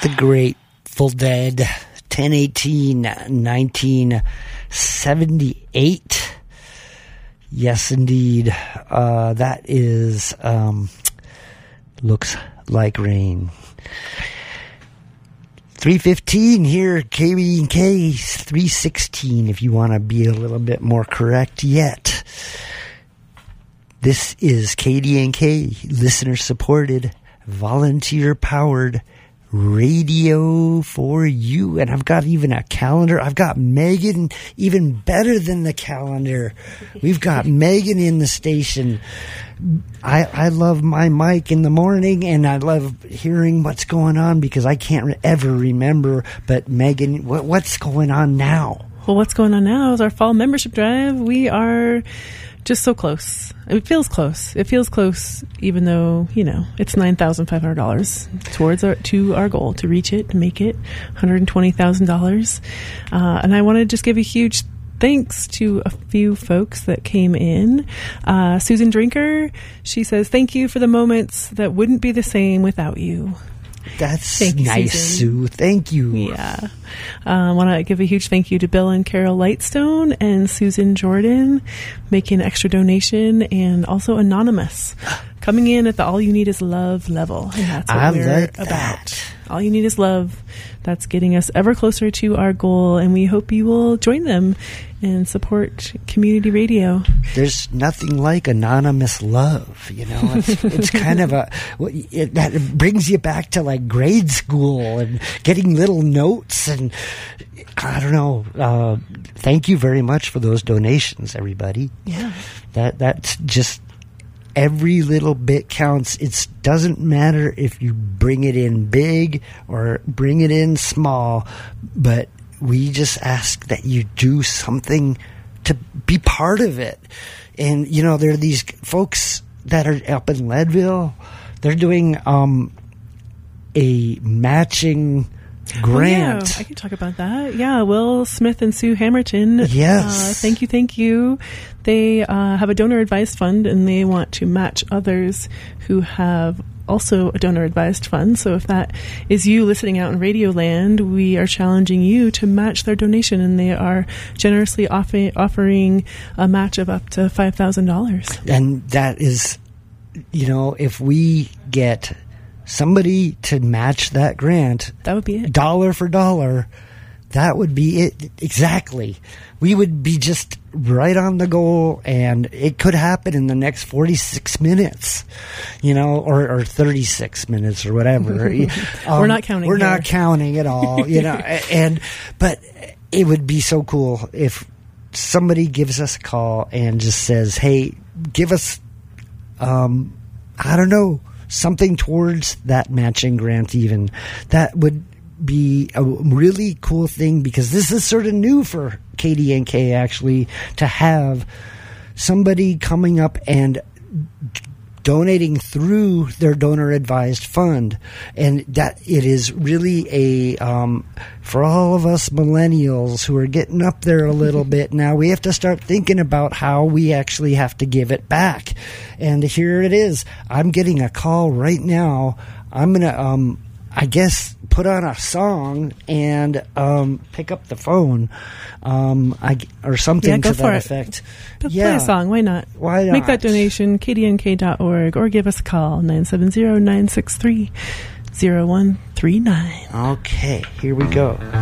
The Grateful Dead, 10/18/1978. Yes, indeed. That is Looks Like Rain. 3:15 here at KBK, 3:16 if you want to be a little bit more correct yet. This is KDNK, listener-supported, volunteer-powered radio for you. And I've got even a calendar. I've got Megan, even better than the calendar. We've got Megan in the station. I love my mic in the morning, and I love hearing what's going on because I can't ever remember. But Megan, what's going on now? Well, what's going on now is our fall membership drive. We are just so close. It feels close. It feels close, even though, it's $9,500 towards our goal to reach it, to make it $120,000. And I want to just give a huge thanks to a few folks that came in. Susan Drinker, she says, thank you for the moments that wouldn't be the same without you. That's nice, Sue. Thank you. Yeah. I want to give a huge thank you to Bill and Carol Lightstone and Susan Jordan making an extra donation, and also Anonymous coming in at the All You Need Is Love level. And that's what we're about. All You Need Is Love. That's getting us ever closer to our goal, and we hope you will join them and support community radio. There's nothing like anonymous love, It's kind of that brings you back to like grade school and getting little notes, and I don't know. Thank you very much for those donations, everybody. Yeah, that's just. Every little bit counts. It doesn't matter if you bring it in big or bring it in small, but we just ask that you do something to be part of it. And, there are these folks that are up in Leadville. They're doing a matching grant. Oh, yeah, I can talk about that. Yeah, Will Smith and Sue Hammerton. Yes. Thank you. They have a donor-advised fund, and they want to match others who have also a donor-advised fund. So if that is you listening out in Radio Land, we are challenging you to match their donation, and they are generously offering a match of up to $5,000. And that is, if we get somebody to match that grant, that would be it. Dollar for dollar, that would be it. Exactly. We would be just right on the goal, and it could happen in the next 46 minutes, or 36 minutes or whatever. We're not counting. We're not counting at all, but it would be so cool if somebody gives us a call and just says, hey, give us, I don't know, something towards that matching grant even. That would be a really cool thing, because this is sort of new for KDNK, actually, to have somebody coming up and donating through their donor-advised fund. And that it is really a, for all of us millennials who are getting up there a little bit now, we have to start thinking about how we actually have to give it back. And here it is. I'm getting a call right now. I'm going to, I guess, put on a song and pick up the phone, or something to that effect. Play a song. Why not? Why not? Make that donation, kdnk.org, or give us a call, 970-963-0139. Okay, here we go.